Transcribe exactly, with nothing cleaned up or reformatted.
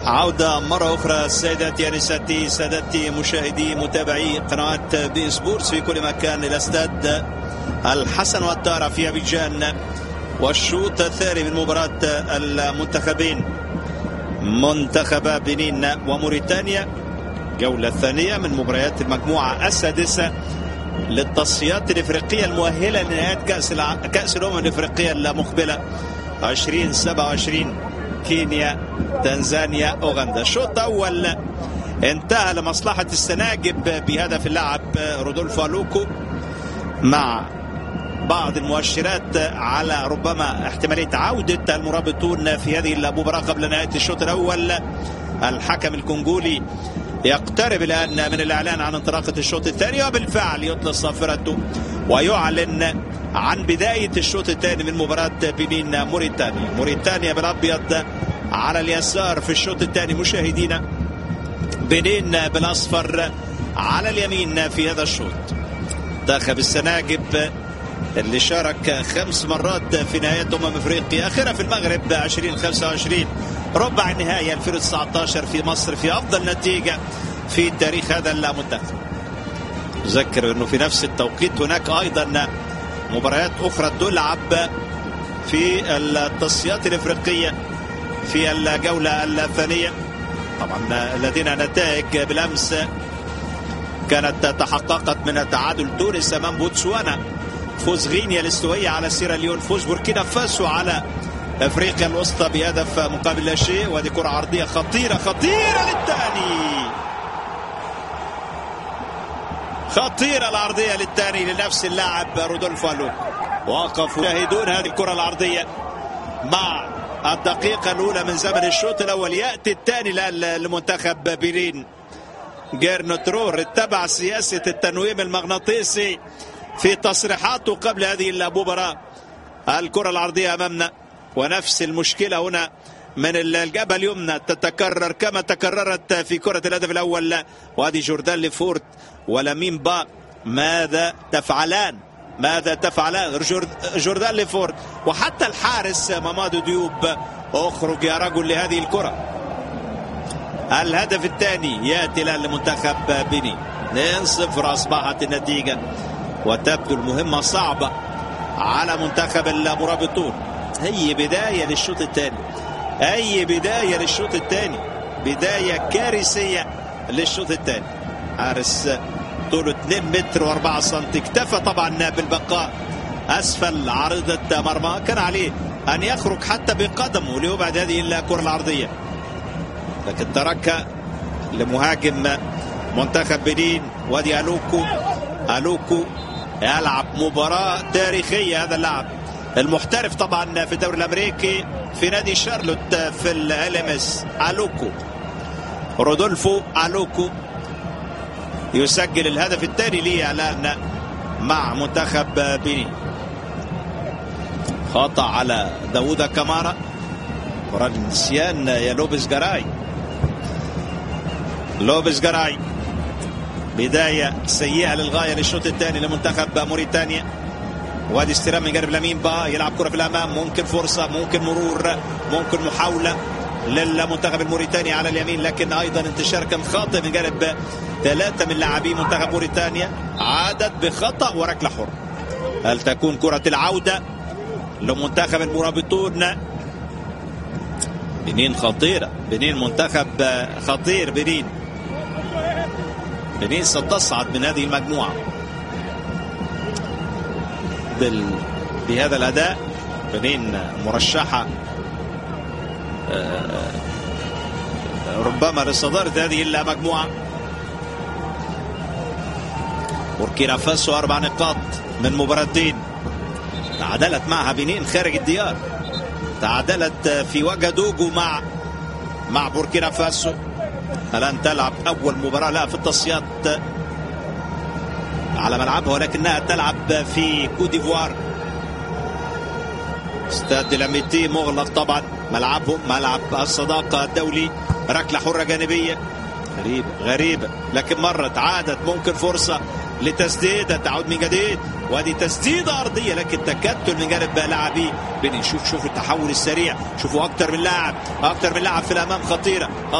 عودة مرة أخرى سيداتي أنساتي سادتي مشاهدي متابعي قناة بي سبورتس في كل مكان إلى استاد الحسن والدارة في أبيجان، والشوط الثاني من مباراة المنتخبين منتخب بنين وموريتانيا، جولة الثانية من مباريات المجموعة السادسة للتصفيات الإفريقية المؤهلة لنهاية كأس الع... كأس الأمم الإفريقية المقبلة ألفين وسبعة وعشرين، كينيا، تنزانيا، أوغندا. الشوط الأول انتهى لمصلحة السناجب بهدف اللاعب رودولفو ألوكو، مع بعض المؤشرات على ربما احتمالية عودة المرابطون في هذه المباراة قبل نهاية الشوط الأول. الحكم الكونغولي يقترب الآن من الإعلان عن انطلاقة الشوط الثاني، وبالفعل يطلق صافرته ويعلن عن بداية الشوط الثاني من مباراة بنين موريتانيا. موريتانيا بالأبيض على اليسار في الشوط الثاني مشاهدينا، بنين بالأصفر على اليمين في هذا الشوط. منتخب السناجب اللي شارك خمس مرات في نهاية أمم أفريقيا، آخرها في المغرب ألفين وخمسة وعشرين، ربع النهائي ألفين وتسعة عشر في مصر في أفضل نتيجة في تاريخ هذا المنتخب. أذكر أنه في نفس التوقيت هناك أيضا مباريات أخرى تلعب في التصفيات الإفريقية في الجولة الثانية. طبعا لدينا نتائج بالأمس كانت تحققت من تعادل تونس أمام بوتسوانا، فوز غينيا الاستوائية على سيراليون، فوز بوركينا فاسو على افريقيا الوسطى بهدف مقابل لا شيء. وهذه كرة عرضية خطيرة خطيرة للثاني، خطيرة العرضية للثاني لنفس اللاعب رودولفو ألوكو. وقفوا يشاهدون هذه الكرة العرضية مع الدقيقة الأولى من زمن الشوط الأول. يأتي الثاني لمنتخب بنين. جيرن ترور اتبع سياسة التنويم المغناطيسي في تصريحاته قبل هذه المباراة. الكرة العرضية أمامنا، ونفس المشكلة هنا من الجبهة اليمنى تتكرر كما تكررت في كرة الهدف الأول. وهذه جوردان ليفورت ولامين با، ماذا تفعلان؟ ماذا تفعلان؟ جوردان ليفورت وحتى الحارس مامادو ديوب، اخرج يا رجل لهذه الكرة. الهدف الثاني يأتي الآن لمنتخب بنين، اثنين صفر أصبحت النتيجة، وتبدو المهمة صعبة على منتخب المرابطون. أي بداية للشوط الثاني، أي بداية للشوط الثاني، بداية كارثية للشوط الثاني. حارس طوله اثنين متر وأربعة سنتي، اكتفى طبعا بالبقاء أسفل عارضة مرمى، كان عليه أن يخرج حتى بقدمه ليبعد هذه الكرة العرضية، لكن تركها لمهاجم منتخب بنين. وادي ألوكو. ألوكو يلعب مباراة تاريخية، هذا اللاعب المحترف طبعا في الدوري الامريكي في نادي شارلوت في ال ام اس. ألوكو، رودولفو ألوكو يسجل الهدف الثاني ليه الان مع منتخب بنين. خطأ على داوود كامارا، ورا النسيان يا لوبيس جاراي. لوبيس جاراي، بداية سيئة للغاية للشوط الثاني لمنتخب موريتانيا. وادي استلام من جانب لامين با، يلعب كرة في الأمام، ممكن فرصة، ممكن مرور، ممكن محاولة للمنتخب الموريتاني على اليمين، لكن أيضا انتشار كان خاطئ من جانب ثلاثة من لاعبي منتخب موريتانيا، عادت بخطأ وركلة حر. هل تكون كرة العودة لمنتخب المرابطون؟ بنين خطيرة، بنين منتخب خطير. بنين بنين ستصعد من هذه المجموعة بال... بهذا الأداء. بنين مرشحة ربما لصدارة هذه المجموعة. بوركينا فاسو أربع نقاط من مباراتين، تعادلت معها بنين خارج الديار، تعادلت في وجدوجو مع مع بوركينا فاسو. الآن تلعب أول مباراة لها في التصفيات على ملعبها، ولكنها تلعب في كوت ديفوار. استاد الاميتي مغلق طبعا، ملعبهم ملعب الصداقة الدولي. ركلة حرة جانبية غريبة غريبة، لكن مرت عادت، ممكن فرصة لتسديد، تعود من جديد، وادي تسديده ارضيه لكن تكتل من جانب لاعبي بنشوف. شوفوا التحول السريع، شوفوا اكتر من لاعب اكتر من لاعب في الامام خطيره.